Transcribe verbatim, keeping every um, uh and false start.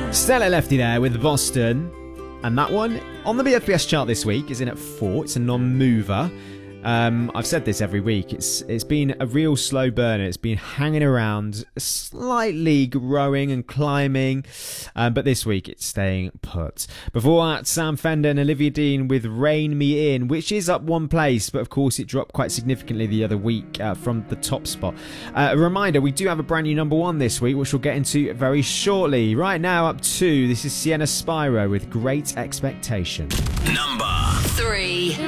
Stella Lefty there with Boston. And that one on the B F B S chart this week is in at four. It's a non-mover. Um, I've said this every week. It's It's been a real slow burner. It's been hanging around, slightly growing and climbing. Um, but this week it's staying put. Before that, Sam Fender and Olivia Dean with Rein Me In, which is up one place. But of course it dropped quite significantly the other week uh, from the top spot. Uh, a reminder, we do have a brand new number one this week, which we'll get into very shortly. Right now up two, this is Sienna Spyro with Great Expectation. Number three.